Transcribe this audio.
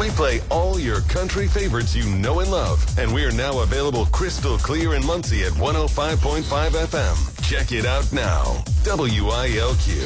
We play all your country favorites you know and love, and we are now available crystal clear in Muncie at 105.5 FM. Check it out now. WILQ.